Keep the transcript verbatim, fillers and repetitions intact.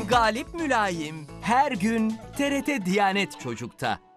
Galip Mülayim her gün T R T Diyanet Çocuk'ta.